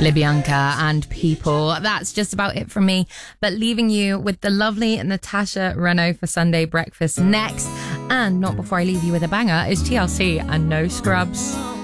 Libyanka and People. That's just about it from me. But leaving you with the lovely Natasha Renault for Sunday Breakfast next. And not before I leave you with a banger is TLC and No Scrubs.